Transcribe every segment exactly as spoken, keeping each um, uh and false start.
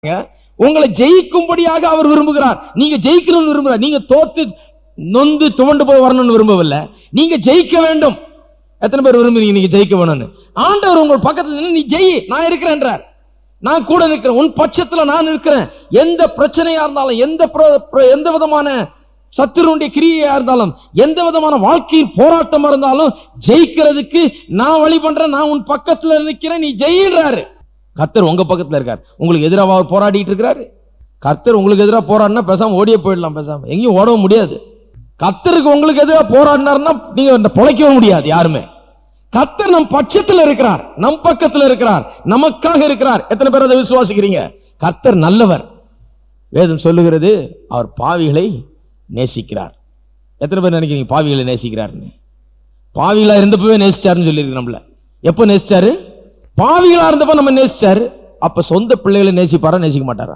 உங்களை ஜெயிக்கும்படியாக அவர் விரும்புகிறார். நீங்க ஜெயிக்கணும்னு விரும்புகிறார். நீங்க தோத்து நொந்து துவண்டு போய் வரணும்னு விரும்பவில்லை. நீங்க ஜெயிக்க வேண்டும். எத்தனை பேர் விரும்புறீங்க நீங்க ஜெயிக்க வேணும்னு? ஆண்டவர் உங்கள் பக்கத்துல நீ ஜெயி, நான் இருக்கிறேன்றார். நான் கூட இருக்கிறேன், உன் பட்சத்துல நான் இருக்கிறேன். எந்த பிரச்சனையா இருந்தாலும், எந்த எந்த விதமான சத்துருடைய கிரியையா இருந்தாலும், எந்த விதமான வாழ்க்கையின் போராட்டமா இருந்தாலும் ஜெயிக்கிறதுக்கு நான் வழி பண்றேன். நான் உன் பக்கத்துல நிற்கிறேன், நீ ஜெயின்றாரு. கர்த்தர் உங்க பக்கத்துல இருக்கார். உங்களுக்கு எதிராக போராடிட்டு இருக்கிறாரு. கர்த்தர் உங்களுக்கு எதிராக போராடினா பேசாம ஓடியே போயிடலாம். பேசாம எங்கேயும் ஓடவும் முடியாது. கர்த்தருக்கு உங்களுக்கு எதிராக போராடினார்னா நீங்க பொழைக்கவும் முடியாது யாருமே. கர்த்தர் நம் பட்சத்தில் இருக்கிறார், நம் பக்கத்தில் இருக்கிறார், நமக்காக இருக்கிறார். எத்தனை பேர் அதை விசுவாசிக்கிறீங்க? கர்த்தர் நல்லவர். வேதம் சொல்லுகிறது அவர் பாவிகளை நேசிக்கிறார். எத்தனை பேர் நினைக்கிறீங்க பாவிகளை நேசிக்கிறார்னு? பாவிகளா இருந்தப்பவே நேசிச்சாருன்னு சொல்லியிருக்கு. நம்மள எப்போ நேசிச்சாரு? பாவிகளா இருந்தப்ப நம்ம நேசிச்சாரு. அப்ப சொந்த பிள்ளைகளை நேசிப்பாரா, நேசிக்க மாட்டாரா?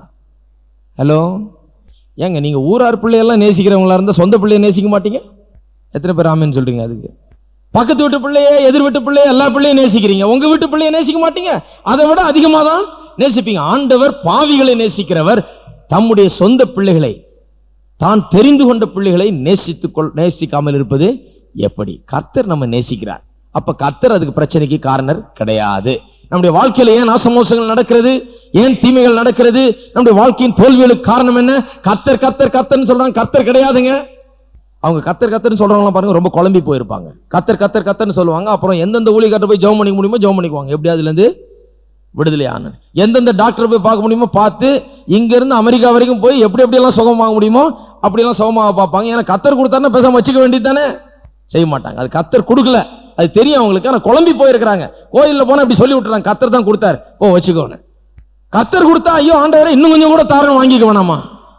ஹலோ, ஏங்க நீங்க ஊரார் பிள்ளையெல்லாம் நேசிக்கிறவங்களா இருந்தா சொந்த பிள்ளைய நேசிக்க மாட்டீங்க? எத்தனை பேர் ஆமேன்னு சொல்றீங்க? அதுக்கு பக்கத்து வீட்டு பிள்ளைய, எதிர் வீட்டு பிள்ளைய, எல்லா பிள்ளையும் நேசிக்கிறீங்க. உங்க வீட்டு பிள்ளைய நேசிக்க மாட்டீங்க? அதை விட அதிகமா தான் நேசிப்பீங்க. ஆண்டவர் பாவிகளை நேசிக்கிறவர். தம்முடைய சொந்த பிள்ளைகளை, தான் தெரிந்து கொண்ட பிள்ளைகளை நேசித்து நேசிக்காமல் இருப்பது எப்படி? கர்த்தர் நம்ம நேசிக்கிறார். அப்ப கர்த்தர் அதுக்கு பிரச்சனைக்கு காரணர் கிடையாது. நம்முடைய வாழ்க்கையில ஏன் நாசமோசங்கள் நடக்கிறது, ஏன் தீமைகள் நடக்கிறது, நம்முடைய வாழ்க்கையின் தோல்விகளுக்கு காரணம் என்ன? கர்த்தர் கர்த்தர் கர்த்தர்னு சொல்றாங்க. கர்த்தர் கிடையாதுங்க. அவங்க கர்த்தர் கர்த்தர்னு சொல்றவங்க பாருங்க, ரொம்ப குழம்பி போயிருப்பாங்க. கர்த்தர் கர்த்தர் கர்த்தர்னு சொல்லுவாங்க. அப்புறம் எந்தெந்த ஊழியக்காரர் போய் ஜெபம் பண்ணிக்க முடியுமோ ஜெபம் பண்ணிக்குவாங்க. எப்படி அதுல இருந்து விடுதலை ஆன, எந்தெந்த டாக்டர் போய் பார்க்க முடியுமோ பார்த்து, இங்க இருந்து அமெரிக்கா வரைக்கும் போய் எப்படி எப்படி எல்லாம் சுகம் வாங்க முடியுமோ அப்படியெல்லாம் சுகமாக பார்ப்பாங்க. ஏன்னா கர்த்தர் கொடுத்தாருன்னா பேசாம வச்சுக்க வேண்டியது தானே. செய்ய மாட்டாங்க. அது கர்த்தர் கொடுக்கல, அது தெரியும் அவங்களுக்கு. ஆனா குழம்பி போயிருக்கிறாங்க. கோயில்ல போனா இப்படி சொல்லி விட்டுறாங்க, கர்த்தர் தான் கொடுத்தாரு, போ வச்சுக்கோன்னு. கர்த்தர் கொடுத்தா ஐயோ ஆண்டவரே இன்னும் கொஞ்சம் கூட தாரணம் வாங்கிக்க வேணாமா?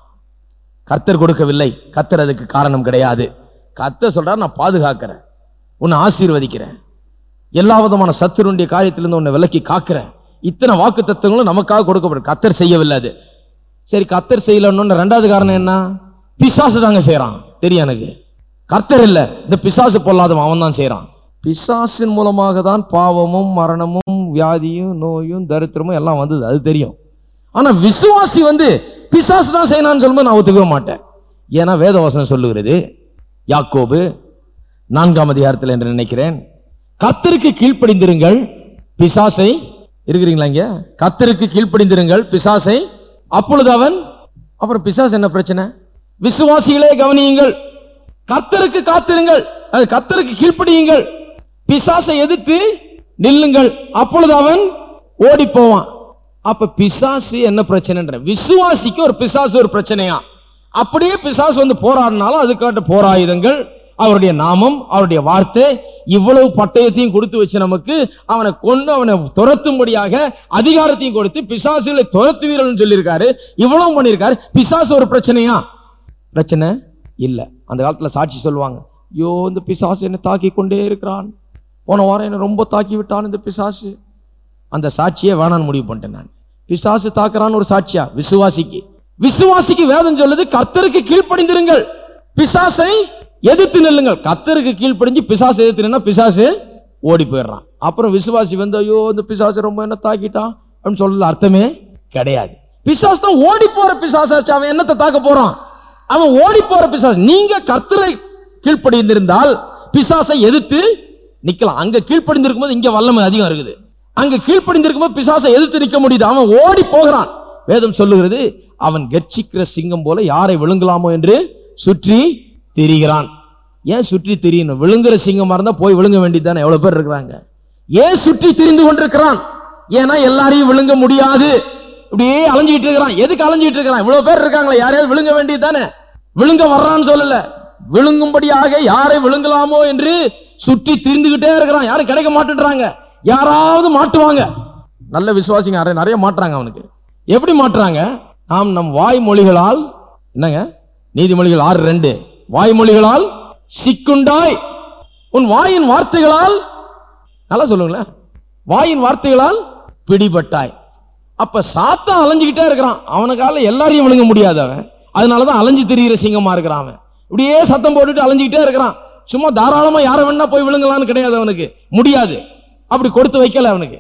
கர்த்தர் கொடுக்கவில்லை. கர்த்தர் அதுக்கு காரணம் கிடையாது. கர்த்தர் சொல்றாரு, நான் பாதுகாக்கிறேன், உன்னை ஆசீர்வதிக்கிறேன், எல்லா விதமான சத்துருடைய காரியத்திலிருந்து உன்னை விலக்கி காக்கிறேன். இத்தனை வாக்கு தத்துவங்களும் நமக்காக கொடுக்கப்படும். கர்த்தர் செய்யவில்லை அது. சரி, கர்த்தர் செய்யலன்னு ரெண்டாவது காரணம் என்ன? பிசாசு தாங்க செய்யறான். தெரியும் எனக்கு. கர்த்தர் இல்ல, இந்த பிசாசு பொல்லாதவன் அவன் தான் செய்யறான். பிசாசின் மூலமாக தான் பாவமும் மரணமும் வியாதியும் நோயும் தரித்திரமும் எல்லாம் வந்தது, அது தெரியும். ஆனா விசுவாசி வந்து பிசாசு தான் செய்யணும்னு சொல்லும்போது நான் ஒத்துக்கவே மாட்டேன். ஏன்னா வேதவசனம் சொல்லுகிறது, யாக்கோபு நான்காம் அதிகாரத்தில் என்று நினைக்கிறேன், கர்த்தருக்கு கீழ்ப்படிந்திருங்கள் பிசாசை, இருக்கிறீங்களா இங்க? கர்த்தருக்கு கீழ்ப்படிந்திருங்கள் பிசாசை, அப்பொழுது அவன், அப்புறம் பிசாசு என்ன பிரச்சனை? விசுவாசிகளே கவனியுங்கள், கர்த்தருக்கு காத்திருங்கள், அது கர்த்தருக்கு கீழ்ப்படியுங்கள், பிசாசை எதிர்த்து நில்லுங்கள், அப்பொழுது அவன் ஓடி போவான். அப்ப பிசாசு என்ன பிரச்சனை? விசுவாசிக்கு ஒரு பிசாசு ஒரு பிரச்சனையா? அப்படியே பிசாசு வந்து போராடினாலும் அதுக்காட்ட போராயுதங்கள், அவருடைய நாமம், அவருடைய வார்த்தை, இவ்வளவு பட்டயத்தையும் கொடுத்து வச்சு நமக்கு அவனை கொண்டு அவனை துரத்தும்படியாக அதிகாரத்தையும் கொடுத்து பிசாசுகளை துரத்துவீர்கள் சொல்லியிருக்காரு. இவ்வளவு பண்ணியிருக்காரு. பிசாசு ஒரு பிரச்சனையா? பிரச்சனை இல்ல. அந்த காலத்துல சாட்சி சொல்லுவாங்க, ஐயோ இந்த பிசாசு என்ன தாக்கி கொண்டே இருக்கிறான், போன வாரம் என்ன ரொம்ப தாக்கி விட்டான் இந்த பிசாசு. அந்த சாட்சியே வேணான்னு முடிவு பண்ணிட்டேன் நான். பிசாசு தாக்குறான்னு ஒரு சாட்சியா? விசுவாசிக்கு. விசுவாசிக்கு வேதம் சொல்லுது, கர்த்தருக்கு கீழ்ப்படிந்திருங்கள் பிசாசை எதிர்த்து நில்லுங்கள். கர்த்தருக்கு கீழ்ப்படிஞ்சு பிசாசு எதிர்த்து நின்னா பிசாசு ஓடி போயிடுறான். அப்புறம் விசுவாசி வந்து ஐயோ இந்த பிசாசு ரொம்ப என்ன தாக்கிட்டான் அப்படின்னு சொல்றது அர்த்தமே கிடையாது. பிசாசு தான் ஓடி போற பிசாசாச்சு. அவன் என்னத்தை தாக்க போறான்? அவன் ஓடி போற பிசாசு. நீங்க கர்த்தரை கீழ்ப்படிந்திருந்தால் பிசாசை எதிர்த்து நிக்கலாம். அங்க கீழ்ப்படிந்திருக்கும் போது இங்க வல்லமை அதிகம் இருக்குது. அங்க கீழ்ப்படிந்திருக்கும் போது பிசாசை எதிர்த்து நிற்க முடியுது. அவன் ஓடி போகிறான். வேதம் சொல்லுகிறது, அவன் கர்ச்சிக்கிற சிங்கம் போல யாரை விழுங்கலாமோ என்று சுற்றி திரிகிறான். ஏன் சுற்றி திரியணும்? விழுங்குற சிங்கமா இருந்தா போய் விழுங்க வேண்டியது தானே. எவ்வளவு பேர் இருக்கிறாங்க. ஏன் சுற்றி திரிந்து கொண்டிருக்கிறான்? ஏன்னா எல்லாரையும் விழுங்க முடியாது. இப்படியே அலைஞ்சிட்டு இருக்கிறான். எதுக்கு அலைஞ்சிட்டு இருக்கிறான்? இவ்வளவு பேர் இருக்காங்களா, யாரையாவது விழுங்க வேண்டியது தானே. விழுங்க வர்றான்னு சொல்லல, விழுங்கும்படியாக யாரை விழுங்கலாமோ என்று சுற்றி திரிந்துகிட்டே இருக்கிறான். யாரும் கிடைக்க மாட்டுறாங்க. யாராவது மாட்டுவாங்க. நல்ல விசுவாசிங்க நிறைய மாட்டுறாங்க. அவனுக்கு எப்படி மாட்டுறாங்க? நாம் நம் வாய்மொழிகளால், என்னங்க நீதிமொழிகள் ஆறு ரெண்டு, வாய்மொழிகளால் சிக்குண்டாய், உன் வாயின் வார்த்தைகளால், நல்லா சொல்லுங்களேன், வாயின் வார்த்தைகளால் பிடிபட்டாய். அப்ப சாத்தான் அலைஞ்சுக்கிட்டே இருக்கிறான். அவனுக்கால எல்லாரையும் விழுங்க முடியாது. அவன் அதனாலதான் அலைஞ்சு திரிகிற சிங்கமா இருக்கிறான். அவன் இப்படியே சத்தம் போட்டுட்டு அலைஞ்சுக்கிட்டே இருக்கிறான். சும்மா தாராளமா யாரை வேணா போய் விழுங்கலான்னு கிடையாது. அவனுக்கு முடியாது. அப்படி கொடுத்து வைக்கல அவனுக்கு.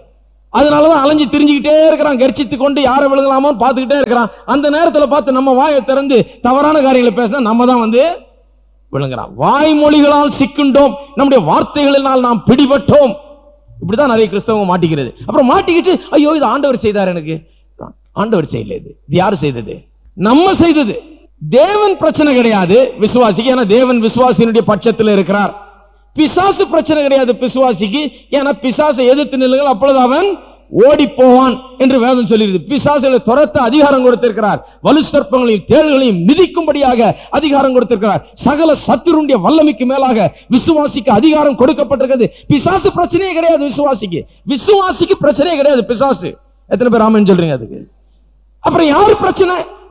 அதனாலதான் அலைஞ்சு திரிஞ்சுக்கிட்டே இருக்கிறான், கர்ச்சித்து கொண்டு யாரை விழுங்கலாமோ பார்த்துக்கிட்டே இருக்கிறான். அந்த நேரத்தில் பார்த்து நம்ம வாயை திறந்து தவறான காரியங்களை பேசினா நம்ம தான் வந்து விழுங்குறான். வாய்மொழிகளால் சிக்குண்டோம், நம்முடைய வார்த்தைகளினால் நாம் பிடிபட்டோம். இப்படிதான் நிறைய கிறிஸ்தவங்க மாட்டிக்கிறது. அப்புறம் மாட்டிக்கிட்டு ஐயோ இது ஆண்டவர் செய்தார், எனக்கு ஆண்டவர் செய்யல, இது இது யாரு செய்தது? நம்ம செய்தது. தேவன் பிரச்சனை கிடையாது விசுவாசிக்கு, ஏன்னா தேவன் விசுவாசியினுடைய பட்சத்தில் இருக்கிறார். பிசாசு பிரச்சனை கிடையாது விசுவாசிக்கு, ஏன்னா பிசாசை எதிர்த்து நில்லுங்கள் அப்பொழுது அவன் ஓடி போவான் என்று வேதம் சொல்லிடுது. பிசாசுகளை துரத்த அதிகாரம் கொடுத்திருக்கிறார், வலு சர்ப்பங்களையும் தேள்களையும் மிதிக்கும்படியாக அதிகாரம் கொடுத்திருக்கிறார். சகல சத்துருடைய வல்லமைக்கு மேலாக விசுவாசிக்கு அதிகாரம் கொடுக்கப்பட்டிருக்கிறது. பிசாசு பிரச்சனையே கிடையாது விசுவாசிக்கு, விசுவாசிக்கு பிரச்சனையே கிடையாது பிசாசு. எத்தனை பேர் ஆமென் சொல்றீங்க அதுக்கு? அப்புறம் யாரு பிரச்சனை?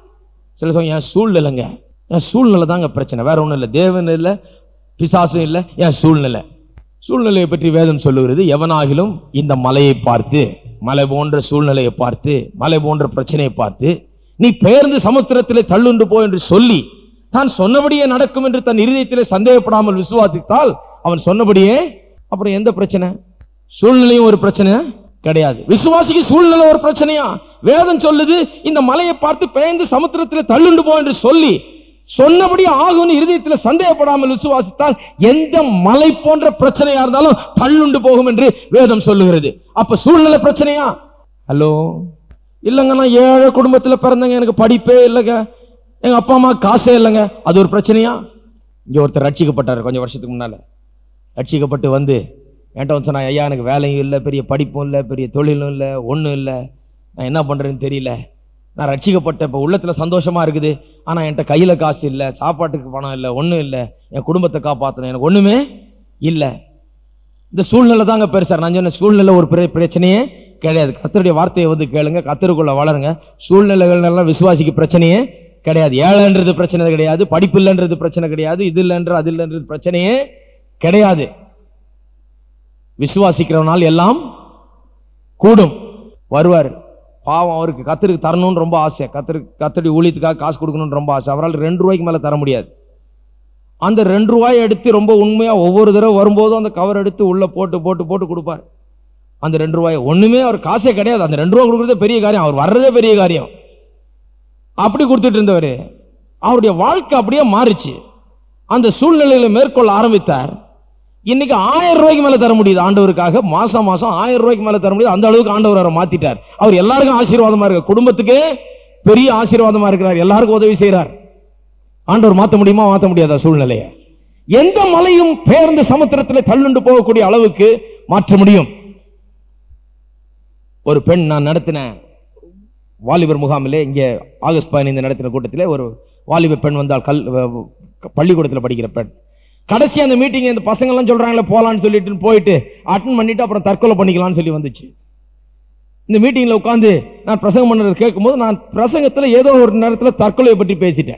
சில சொல்லுங்க என் சூழ்நிலைங்க, என் சூழ்நிலை தாங்க பிரச்சனை, வேற ஒண்ணும் இல்லை. தேவன் இல்லை, பிசாசும் இல்லை, என் சூழ்நிலை. சூழ்நிலையை பற்றி வேதம் சொல்லுகிறது, எவனாகிலும் இந்த மலையை பார்த்து, மலை போன்ற சூழ்நிலையை பார்த்து, மலை போன்ற பிரச்சனையை பார்த்து நீ பெயர்ந்து சமுத்திரத்திலே தள்ளுண்டு போ என்று சொல்லி தான் சொன்னபடியே நடக்கும் என்று தன் இருதயத்திலே சந்தேகப்படாமல் விசுவாசித்தால் அவன் சொன்னபடியே. அப்புறம் எந்த பிரச்சனை? சூழ்நிலையும் ஒரு பிரச்சனை கிடையாது. விசுவாசிக்கு சூழ்நிலை ஒரு பிரச்சனையா? வேதம் சொல்லுது, இந்த மலையை பார்த்து பெயர்ந்து சமுத்திரத்திலே தள்ளுண்டு போ என்று சொல்லி சொன்னபடி ஆகும் இருதயத்தில் சந்தேகப்படாமல் விசுவாசித்தால் எந்த மலை போன்ற பிரச்சனையா இருந்தாலும் தள்ளுண்டு போகும் என்று வேதம் சொல்லுகிறது. அப்ப சூழ்நிலை பிரச்சனையா? ஹலோ, இல்லங்க நான் ஏழை குடும்பத்தில் பிறந்தங்க, எனக்கு படிப்பே இல்லைங்க, எங்க அப்பா அம்மா காசே இல்லைங்க, அது ஒரு பிரச்சனையா? இங்க ஒருத்தர் ரட்சிக்கப்பட்டார் கொஞ்சம் வருஷத்துக்கு முன்னால. ரட்சிக்கப்பட்டு வந்து என்கிட்ட வந்து சொன்னா, ஐயா எனக்கு வேலையும் இல்லை, பெரிய படிப்பும் இல்லை, பெரிய தொழிலும் இல்லை, ஒன்றும் இல்லை, நான் என்ன பண்றேன்னு தெரியல, நான் ரட்சிக்கப்பட்ட இப்போ உள்ளத்தில் சந்தோஷமா இருக்குது, ஆனால் என்கிட்ட கையில் காசு இல்லை, சாப்பாட்டுக்கு பணம் இல்லை, ஒன்றும் இல்லை, என் குடும்பத்தை காப்பாற்றணும், எனக்கு ஒன்றுமே இல்லை. இந்த சூழ்நிலை தாங்க பெருசார். நான் சொன்ன சூழ்நிலை ஒரு பெரிய பிரச்சனையே கிடையாது. கர்த்தருடைய வார்த்தையை வந்து கேளுங்க, கர்த்தருக்குள்ள வளருங்க. சூழ்நிலைகள் எல்லாம் விசுவாசிக்கு பிரச்சனையே கிடையாது. ஏழைன்றது பிரச்சனை கிடையாது, படிப்பு இல்லைன்றது பிரச்சனை கிடையாது, இது இல்லைன்ற அது இல்லைன்றது பிரச்சனையே கிடையாது. விசுவாசிக்கிறவனால் எல்லாம் கூடும். வருவார், பாவம் அவருக்கு கத்தருக்கு தரணும்னு ரொம்ப ஆசை, கத்தருக்கு கத்தடி ஊழியத்துக்காக காசு கொடுக்கணும்னு ரொம்ப ஆசை. அவரால் ரெண்டு ரூபாய்க்கு மேலே தர முடியாது. அந்த ரெண்டு ரூபாயை எடுத்து ரொம்ப உண்மையாக ஒவ்வொரு தடவை வரும்போதும் அந்த கவர் எடுத்து உள்ளே போட்டு போட்டு போட்டு கொடுப்பார். அந்த ரெண்டு ரூபாயை ஒன்றுமே அவர் காசே கிடையாது, அந்த ரெண்டு ரூபா கொடுக்குறதே பெரிய காரியம், அவர் வர்றதே பெரிய காரியம். அப்படி கொடுத்துட்டு இருந்தவர் அவருடைய வாழ்க்கை அப்படியே மாறிச்சு. அந்த சூழ்நிலையில மேற்கொள்ள ஆரம்பித்தார். இன்னைக்கு ஆயிரம் ரூபாய்க்கு மேல தர முடியுது ஆண்டவருக்காக, மாசம் மாசம் ஆயிரம் ரூபாய்க்கு மேல தர முடியுது. அந்த அளவுக்கு ஆண்டவர் அவரை மாத்திட்டார். அவர் எல்லாருக்கும் ஆசீர்வாதமா இருக்கு, குடும்பத்துக்கு பெரிய ஆசீர்வாதமா இருக்கிறார், எல்லாருக்கும் உதவி செய்யறார். ஆண்டவர் மாற்ற முடியுமா? மாற்ற முடியாத சூழ்நிலையை எந்த மலையும் பெயர்ந்து சமுத்திரத்தில் தள்ளுண்டு போகக்கூடிய அளவுக்கு மாற்ற முடியும். ஒரு பெண், நான் நடத்தின வாலிபர் முகாமிலே இங்கே ஆகஸ்ட் பதினைந்து நடத்தின கூட்டத்தில் ஒரு வாலிப பெண் வந்தால், கல் பள்ளிக்கூடத்தில் படிக்கிற பெண். கடைசி அந்த மீட்டிங் இந்த பசங்க எல்லாம் சொல்றாங்களே போலான்னு சொல்லிட்டு போயிட்டு அட்டன் பண்ணிட்டு அப்புறம் தற்கொலை பண்ணிக்கலாம்னு சொல்லி வந்துச்சு. இந்த மீட்டிங்ல உட்காந்து நான் பிரசங்கம் பண்ணதை கேட்கும்போது நான் பிரசங்கத்தில் ஏதோ ஒரு நேரத்தில் தற்கொலையை பற்றி பேசிட்டேன்.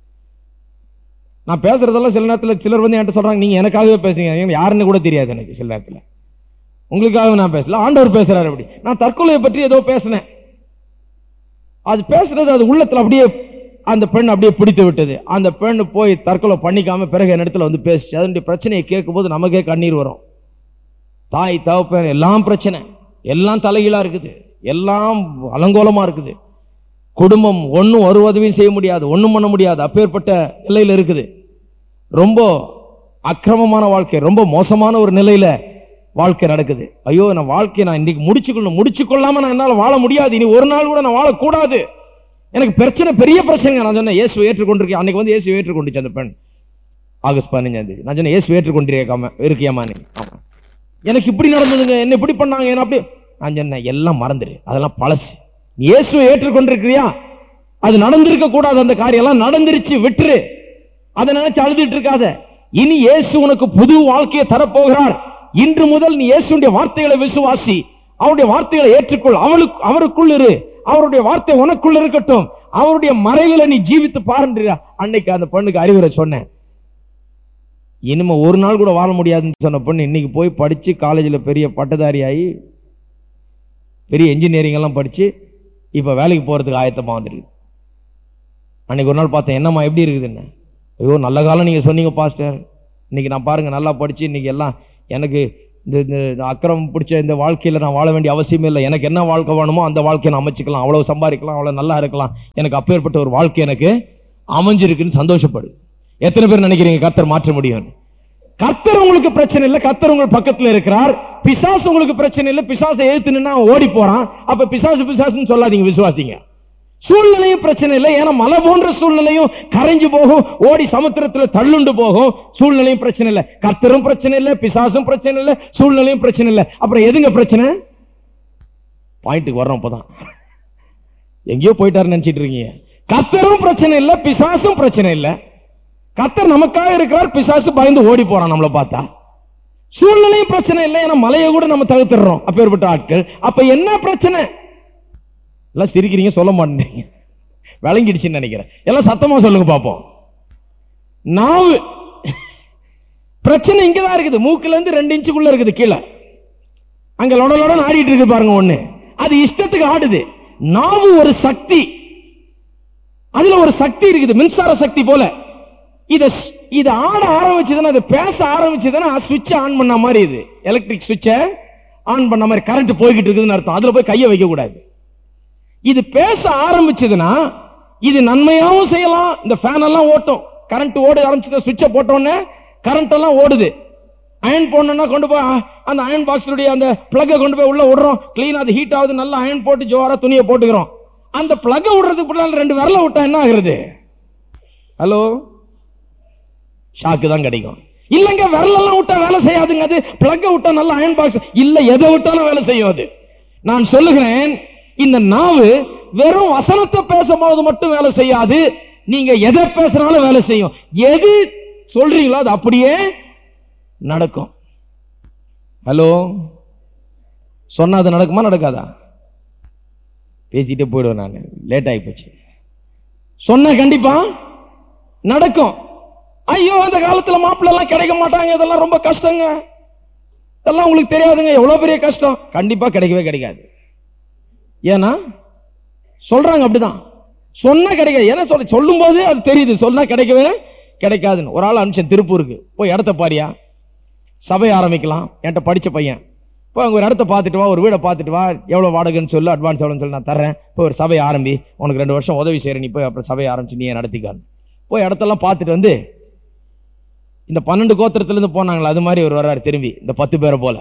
நான் பேசுறதெல்லாம் சில நேரத்தில் சிலர் வந்து என்கிட்ட சொல்றாங்க, நீங்க எனக்காகவே பேசுறீங்க, யாருன்னு கூட தெரியாது எனக்கு. சில நேரத்தில் உங்களுக்காக நான் பேசல, ஆண்டவர் பேசுறாரு. அப்படி நான் தற்கொலையை பற்றி ஏதோ பேசினேன். அது பேசுறது அது உள்ளத்தில் அப்படியே அந்த பெண் அப்படியே பிடித்து விட்டது. அந்த பெண் போய் தற்கொலை பண்ணிக்காம பிறகு என் இடத்துல வந்து பேசிச்சு. அதனுடைய பிரச்சனையை கேட்கும் போது நமக்கே கண்ணீர் வரும். தாய் தகப்பன் எல்லாம் பிரச்சனை, எல்லாம் தலைகீழா இருக்குது, எல்லாம் அலங்கோலமா இருக்குது. குடும்பம் ஒன்னும் ஒரு உதவியும் செய்ய முடியாது, ஒன்னும் பண்ண முடியாது, அப்பேற்பட்ட நிலையில இருக்குது. ரொம்ப அக்கிரமமான வாழ்க்கை, ரொம்ப மோசமான ஒரு நிலையில வாழ்க்கை நடக்குது. ஐயோ, நான் வாழ்க்கையை நான் இன்னைக்கு முடிச்சுக்கொள்ளணும், முடிச்சு கொள்ளாம நான் என்னால் வாழ முடியாது, இனி ஒரு நாள் கூட நான் வாழக்கூடாது, எனக்கு பிரச்சனை, பெரிய பிரச்சனை. நான் சொன்னேன் இயேசு ஏற்றுக்கொண்டிருக்கேன். அன்னைக்கு வந்து இயேசு ஏற்றுக்கொண்டுச்சு அந்த பெண். ஆகஸ்ட் பதினஞ்சாம் தேதி நான் சொன்னேன் இயேசு ஏற்றுக்கொண்டிருக்காம இருக்கியாமா நீ? ஆமா. எனக்கு இப்படி நடந்ததுங்க, என்ன இப்படி பண்ணாங்க, என்ன அப்படி. நான் சொன்னேன் எல்லாம் மறந்துடு, அதெல்லாம் பழசு. இயேசு ஏற்றுக்கொண்டிருக்கிறியா? அது நடந்திருக்க கூடாது, அந்த காரியம் எல்லாம் நடந்துருச்சு, விட்டுரு. அதை நினைச்சு அழுதுட்டு இருக்காத. இனி இயேசு உனக்கு புது வாழ்க்கையை தரப்போகிறார். இன்று முதல் நீ இயேசுடைய வார்த்தைகளை விசுவாசி, அவருடைய வார்த்தைகளை ஏற்றுக்கொள், அவளுக்கு அவருக்குள் இரு, அவருடைய வார்த்தை உனக்குள்ள இருக்கட்டும், அவருடைய மறைகளை நீ ஜீவித்து பாருன்ற. அன்னைக்கு அந்த பெண்ணுக்கு அறிவுரை சொன்னேன். இனிமே ஒரு நாள் கூட வாழ முடியாதுன்னு சொன்ன பொண்ணு இன்னைக்கு போய் படிச்சு காலேஜில் பெரிய பட்டதாரி ஆகி பெரிய இன்ஜினியரிங் எல்லாம் படிச்சு இப்ப வேலைக்கு போறதுக்கு ஆயத்தமா வந்துருக்கு. அன்னைக்கு ஒரு நாள் பார்த்தேன், என்னம்மா எப்படி இருக்குதுன்னு. ஐயோ நல்ல காலம் நீங்க சொன்னீங்க பாஸ்டர், இன்னைக்கு நான் பாருங்க நல்லா படிச்சு இன்னைக்கு எல்லாம் எனக்கு இந்த அக்கிரமம் பிடிச்ச இந்த வாழ்க்கையில நான் வாழ வேண்டிய அவசியமே இல்லை, எனக்கு என்ன வாழ்க்கை வேணுமோ அந்த வாழ்க்கையை நான் அமைச்சிக்கலாம், அவ்வளவு சம்பாதிக்கலாம், அவ்வளவு நல்லா இருக்கலாம், எனக்கு அப்பேற்பட்ட ஒரு வாழ்க்கை எனக்கு அமைஞ்சிருக்குன்னு சந்தோஷப்படு. எத்தனை பேர் நினைக்கிறீங்க கர்த்தர் மாற்ற முடியும்? கர்த்தர் உங்களுக்கு பிரச்சனை இல்லை, கர்த்தர் உங்கள் பக்கத்துல இருக்கிறார். பிசாசு உங்களுக்கு பிரச்சனை இல்லை, பிசாசை எழுத்துனா ஓடி போறான். அப்ப பிசாசு பிசாசுன்னு சொல்லாதீங்க, விசுவாசிங்க. சூழ்நிலையும் பிரச்சனை இல்லை, ஏன்னா மலை போன்ற சூழ்நிலையும் கரைஞ்சு போகும், ஓடி சமுத்திரத்துல தள்ளுண்டு போகும். சூழ்நிலையும் பிரச்சனை இல்லை, கர்த்தரும் பிரச்சனை இல்லை, பிசாசும் பிரச்சனை இல்லை, சூழ்நிலையும் பிரச்சனை இல்லை. அப்புறம் எதுங்க பிரச்சனை? பாயிண்ட்டுக்கு வர்றோம். அப்பதான் எங்கேயோ போயிட்டாரு நினைச்சிட்டு இருக்கீங்க. கர்த்தரும் பிரச்சனை இல்லை, பிசாசும் பிரச்சனை இல்லை. கர்த்தர் நமக்காக இருக்கிறார், பிசாசு பயந்து ஓடி போறான் நம்மளை பார்த்தா. சூழ்நிலையும் பிரச்சனை இல்லை, ஏன்னா மலையை கூட நம்ம தவிர்த்துறோம் அப்பேற்பட்ட ஆட்கள். அப்ப என்ன பிரச்சனை? எல்லாம் சிரிக்கிறீங்க, சொல்ல மாட்டேங்க, விளங்கிடுச்சுன்னு நினைக்கிறேன். எல்லாம் சத்தமா சொல்லுங்க பாப்போம். நாவு பிரச்சனை இங்கதான் இருக்குது, மூக்குல இருந்து ரெண்டு இன்ச்சுக்குள்ள இருக்குது கீழே, அங்க லொட லொட ஆடிட்டு இருக்கு பாருங்க. ஒண்ணு அது இஷ்டத்துக்கு ஆடுது. நாவு ஒரு சக்தி, அதுல ஒரு சக்தி இருக்குது, மின்சார சக்தி போல. இத இது ஆட ஆரம்பிச்சதுன்னா, அது பேச ஆரம்பிச்சதுன்னா சுவிட்ச் ஆன் பண்ண மாதிரி, இது எலக்ட்ரிக் சுவிட்ச ஆன் பண்ண மாதிரி கரண்ட் போய்கிட்டு இருக்குதுன்னு அர்த்தம். அதுல போய் கையை வைக்க கூடாது. இது பேச ஆரம்பிச்சதுன்னா இது நன்மையாவும் செய்யலாம். இந்த ஃபேன் எல்லாம் ஓட்டும், கரண்ட் ஓட ஆரம்பிச்சது, சுவிட்சை போட்டோன்னே கரண்ட் எல்லாம் ஓடுது. அயன் போடணும்னா கொண்டு போய் அந்த அயன் பாக்ஸுடைய அந்த பிளக்கை கொண்டு போய் உள்ள விடுறோம், கிளீன் அது ஹீட் ஆகுது, நல்லா அயன் போட்டு ஜோரா துணியை போட்டுக்கிறோம். அந்த பிளக்கை விடுறதுக்கு ரெண்டு விரல விட்டா என்ன ஆகுறது? ஹலோ, ஷாக்கு தான் கிடைக்கும். இல்லங்க விரலெல்லாம் விட்டா வேலை செய்யாதுங்க, அது பிளக்க விட்டா நல்லா அயன் பாக்ஸ் இல்ல, எதை விட்டாலும் வேலை செய்யும் அது. நான் சொல்லுகிறேன், இந்த நாவு வெறும் வசனத்தை பேசும்போது மட்டும் வேலை செய்யாது, நீங்க எதை பேசுறாலும் வேலை செய்யும். எது சொல்றீங்களோ அது அப்படியே நடக்கும். ஹலோ, சொன்னா அது நடக்குமா நடக்காதா? பேசிட்டே போயிடுவேன், நான் லேட் ஆகி போச்சு. சொன்ன கண்டிப்பா நடக்கும். ஐயோ, அந்த காலத்துல மாப்பிள்ள எல்லாம் கிடைக்க மாட்டாங்க, இதெல்லாம் ரொம்ப கஷ்டங்க, இதெல்லாம் உங்களுக்கு தெரியாதுங்க, எவ்வளவு பெரிய கஷ்டம். கண்டிப்பா கிடைக்கவே கிடைக்காது. ஏன்னா சொல்றாங்க அப்படிதான், சொன்னா கிடைக்காது. ஏன்னா சொல்ல சொல்லும் போது அது தெரியுது, சொன்னா கிடைக்கவே கிடைக்காதுன்னு. ஒரு ஆள் அனுப்பிச்சேன் திருப்பூருக்கு, போய் இடத்த பாரியா, சபை ஆரம்பிக்கலாம். என்கிட்ட படிச்ச பையன், இப்போ அங்கே ஒரு இடத்த பார்த்துட்டு வா, ஒரு வீடை பார்த்துட்டு வா, எவ்வளோ வாடகைன்னு சொல்லு, அட்வான்ஸ் எவ்வளோன்னு சொல்லி நான் தரேன், இப்போ ஒரு சபை ஆரம்பி, உனக்கு ரெண்டு வருஷம் உதவி செய்கிறேன், நீ போய் அப்புறம் சபையை ஆரம்பிச்சு நீ நடத்திக்கான்னு. போய் இடத்தெல்லாம் பார்த்துட்டு வந்து, இந்த பன்னெண்டு கோத்திரத்திலேருந்து போனாங்களா அது மாதிரி ஒரு வர்றாரு திரும்பி, இந்த பத்து பேரை போல.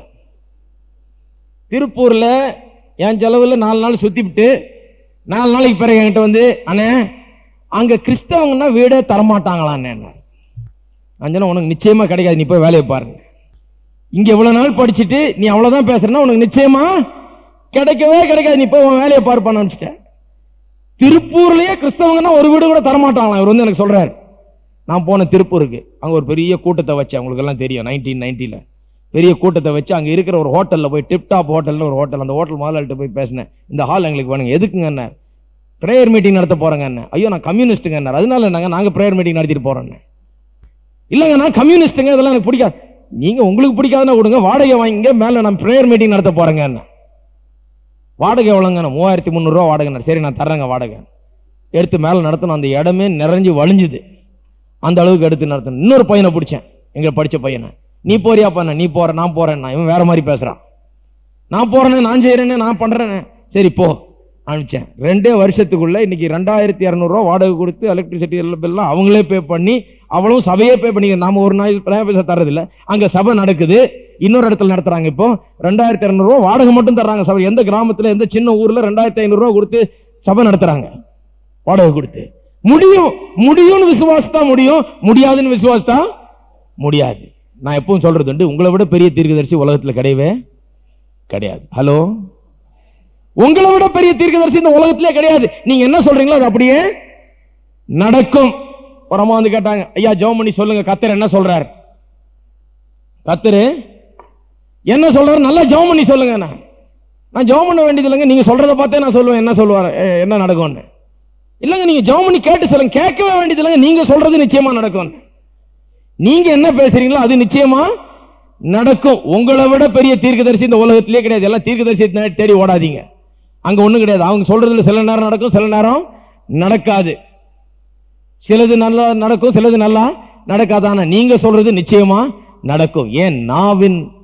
திருப்பூர்ல என் செலவில் நாலு நாள் சுத்திவிட்டு நாலு நாளைக்கு பிறகு என்கிட்ட வந்து, அண்ணே அங்க கிறிஸ்தவங்கன்னா வீடே தரமாட்டாங்களா அண்ணே. அஞ்சனா உனக்கு நிச்சயமா கிடைக்காது, நீ போய் வேலையை பாருங்க. இங்க இவ்வளவு நாள் படிச்சுட்டு நீ அவ்வளவுதான் பேசுறேன்னா உனக்கு நிச்சயமா கிடைக்கவே கிடைக்காது, நீ போய் உன் வேலையை பார்ப்பான்னு நினைச்சிட்டேன். திருப்பூர்லயே கிறிஸ்தவங்கன்னா ஒரு வீடு கூட தரமாட்டாங்களாம். இவர் வந்து எனக்கு சொல்றாரு. நான் போன திருப்பூருக்கு, அங்க ஒரு பெரிய கூட்டத்தை வச்சு, அவங்களுக்கு எல்லாம் தெரியும், நைன்டீன் நைன்டில பெரிய கூட்டத்தை வச்சு அங்க இருக்கிற ஒரு ஹோட்டல்ல போய், டிப்டாப் ஹோட்டல்ல ஒரு ஹோட்டல், அந்த ஹோட்டல் முதலாளிட்ட போய் பேசினேன், இந்த ஹால் எங்களுக்கு வேணுங்க. எதுக்குங்க என்ன? பிரேயர் மீட்டிங் நடத்த போறேங்க என்ன. ஐயோ நான் கம்யூனிஸ்டுங்க என்ன, அதனால நாங்க நாங்க பிரேயர் மீட்டிங் நடத்திட்டு போறோம். இல்லங்க நான் கம்யூனிஸ்டுங்க, இதெல்லாம் எனக்கு பிடிக்காது. நீங்க உங்களுக்கு பிடிக்காதுன்னா கொடுங்க, வாடகை வாங்கிங்க, மேல நான் பிரேயர் மீட்டிங் நடத்த போறேங்க என்ன. வாடகை எவ்வளோங்க? மூவாயிரத்தி முந்நூறு ரூபா வாடகை. சரி நான் தர்றேங்க வாடகை. எடுத்து மேல நடத்தணும், அந்த இடமே நிறைஞ்சு வலிஞ்சுது, அந்த அளவுக்கு எடுத்து நடத்தணும். இன்னொரு பையனை பிடிச்சேன், எங்களை படிச்ச பையனை, நீ போறியா பண்ண, நீ போற, நான் போறேன். இவன் வேற மாதிரி பேசுறான். நான் போறேன்னு, நான் செய்யறேன்னு, நான் பண்றேன்னு. சரி போ அனுப்பிச்சேன். ரெண்டே வருஷத்துக்குள்ள இன்னைக்கு ரெண்டாயிரத்தி இரநூறு ரூபா வாடகை கொடுத்து எலக்ட்ரிசிட்டி எல்லாம் அவங்களே பே பண்ணி, அவளும் சபையே பே பண்ணி, நாம ஒரு நாள் பைசா தரதில்லை, அங்க சபை நடக்குது, இன்னொரு இடத்துல நடத்துறாங்க. இப்போ ரெண்டாயிரத்தி இரநூறு ரூபா வாடகை மட்டும் தர்றாங்க சபை. எந்த கிராமத்துல எந்த சின்ன ஊர்ல ரெண்டாயிரத்தி ஐநூறு ரூபா கொடுத்து சபை நடத்துறாங்க வாடகை கொடுத்து. முடியும் முடியும்னு விசுவாசத்தா முடியும், முடியாதுன்னு விசுவாசத்தா முடியாது. நான் எப்பவும் சொல்றது உண்டு, உங்களை விட பெரிய தீர்க்கதரிசி உலகத்துல கிடையவே கிடையாது. ஹலோ, உங்களை விட பெரிய தீர்க்கதரிசி இந்த உலகத்திலே கிடையாது. நீங்க என்ன சொல்றீங்களோ அது அப்படியே நடக்கும். ஒரு அம்மா வந்து கேட்டாங்க, ஐயா ஜெபம் பண்ணி சொல்லுங்க, கர்த்தர் என்ன சொல்றாரு? கர்த்தர் என்ன சொல்றாரு? நல்லா ஜெபம் பண்ணி சொல்லுங்க. நான் ஜெபம் பண்ண வேண்டியது இல்லைங்க, நீங்க சொல்றதை பார்த்தே நான் சொல்லுவேன் என்ன சொல்லுவாரு, என்ன நடக்கும்னு. இல்லங்க நீங்க ஜெபம் பண்ணி கேட்டு சொல்லுங்க. கேட்கவே வேண்டியது இல்லைங்க, நீங்க சொல்றது நிச்சயமா நடக்கும். நீங்க என்ன பேசுறீங்களோ அது நிச்சயமா நடக்கும். உங்களை விட பெரிய தீர்க்கதரிசி இந்த உலகத்திலே கிடையாது. எல்லாம் தீர்க்கதரிசி தேடி ஓடாதீங்க, அங்க ஒண்ணும் கிடையாது. அவங்க சொல்றதுல சில நேரம் நடக்கும், சில நேரம் நடக்காது. சிலது நல்லா நடக்கும், சிலது நல்லா நடக்காதான. நீங்க சொல்றது நிச்சயமா நடக்கும். ஏன்? நாவின்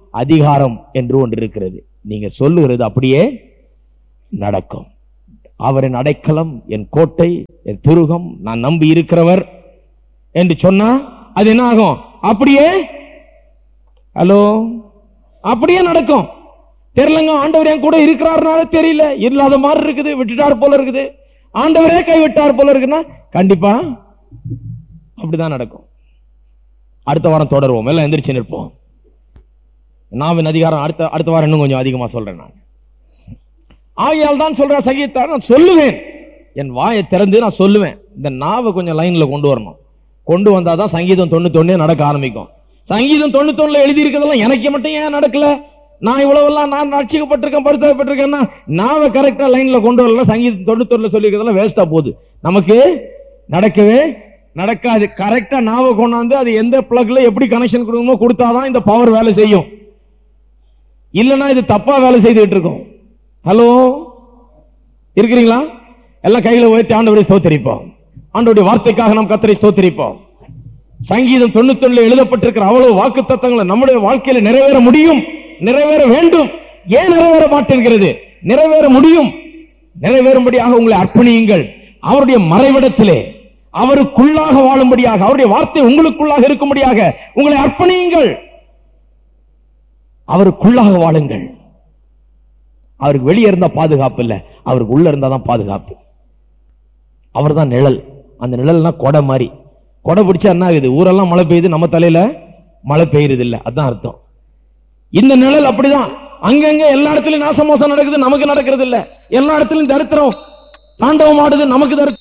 அதிகாரம் என்று ஒன்று இருக்கிறது. நீங்க சொல்லுகிறது அப்படியே நடக்கும். அவரின் அடைக்கலம் என் கோட்டை, என் துருகம், நான் நம்பி இருக்கிறவர் என்று சொன்னா அது என்ன ஆகும்? அப்படியே ஹலோ அப்படியே நடக்கும். தெரியலங்க, ஆண்டவர் என் கூட இருக்கிறாருனால தெரியல, இல்லாத மாதிரி இருக்குது, விட்டுட்டார் போல இருக்குது, ஆண்டவரே கைவிட்டார் போல இருக்குன்னா கண்டிப்பா அப்படிதான் நடக்கும். அடுத்த வாரம் தொடருவோம். எல்லாம் எந்திரிச்சு நிற்போம். நாவின் அதிகாரம் அடுத்த அடுத்த வாரம் இன்னும் கொஞ்சம் அதிகமா சொல்றேன். நான் ஆகையால் தான் சொல்ற சங்கீதத்தார், நான் சொல்லுவேன், என் வாயை திறந்து நான் சொல்லுவேன். இந்த நாவை கொஞ்சம் லைன்ல கொண்டு வரணும். கொண்டு வந்தாதான் சங்கீதம் தொண்ணூத்தி ஒண்ணே நடக்க ஆரம்பிக்கும். சங்கீதம் தொண்ணூத்தி ஒண்ணுல எழுதி இருக்கிறதெல்லாம் எனக்கு மட்டும் ஏன் நடக்கல? நான் இவ்வளவெல்லாம் நான் ரட்சிக்கப்பட்டிருக்கேன், பரிசுத்தப்பட்டிருக்கேன்னா நாவை கரெக்டா லைன்ல கொண்டு வரல. சங்கீதம் தொண்ணூத்தி ஒண்ணுல சொல்லி இருக்கிறதெல்லாம் வேஸ்டா போகுது. நமக்கு நடக்கவே நடக்காது. கரெக்டா நாவை கொண்டாந்து அது எந்த பிளக்ல எப்படி கனெக்ஷன் கொடுக்கணுமோ கொடுத்தாதான் இந்த பவர் வேலை செய்யும். இல்லைன்னா இது தப்பா வேலை செய்துட்டு இருக்கும். ஹலோ, இருக்கிறீங்களா? எல்லாம் கையில உயர்த்தி ஆண்டவரை ஸ்தோத்திரிப்போம். ஆண்டவருடைய வார்த்தைக்காக நாம் கர்த்தரை ஸ்தோத்திரிப்போம். சங்கீதம் தொண்ணூத்தி ஒண்ணுல எழுதப்பட்டிருக்கிற அவ்வளவு வாக்கு தத்தங்களை நம்முடைய வாழ்க்கையில நிறைவேற முடியும், நிறைவேற வேண்டும். ஏன் நிறைவேற மாட்டேங்கிறது? நிறைவேற முடியும். நிறைவேறும்படியாக உங்களை அர்ப்பணியுங்கள். அவருடைய மறைவிடத்திலே அவருக்குள்ளாக வாழும்படியாக, அவருடைய வார்த்தை உங்களுக்குள்ளாக இருக்கும்படியாக உங்களை அர்ப்பணியுங்கள். அவருக்குள்ளாக வாழுங்கள். அவருக்கு வெளியே இருந்தா பாதுகாப்பு இல்லை, அவருக்கு உள்ள இருந்தாதான் பாதுகாப்பு. அவர் தான் நிழல். அந்த நிழல்னா கொடை மாதிரி. கொடை பிடிச்சா என்ன ஆகுது? ஊரெல்லாம் மழை பெய்யுது, நம்ம தலையில மழை பெய்யுறது இல்லை. அதுதான் அர்த்தம். இந்த நிழல் அப்படிதான். அங்கங்க எல்லா இடத்துலயும் நாசமோசம் நடக்குது, நமக்கு நடக்கிறது இல்லை. எல்லா இடத்துலயும் தரித்திரம் தாண்டவம் ஆடுது, நமக்கு தரித்திரம்.